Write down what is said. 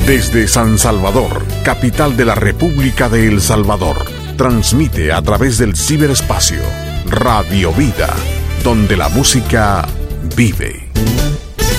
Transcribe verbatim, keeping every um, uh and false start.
Desde San Salvador, capital de la República de El Salvador, transmite a través del ciberespacio Radio Vida, donde la música vive.